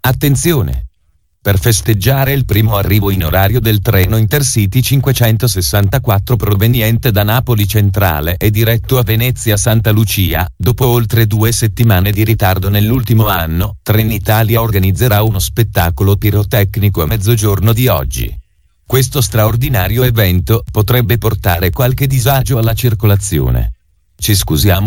Attenzione! Per festeggiare il primo arrivo in orario del treno Intercity 564 proveniente da Napoli Centrale e diretto a Venezia Santa Lucia, dopo oltre 2 settimane di ritardo nell'ultimo anno, Trenitalia organizzerà uno spettacolo pirotecnico a mezzogiorno di oggi. Questo straordinario evento potrebbe portare qualche disagio alla circolazione. Ci scusiamo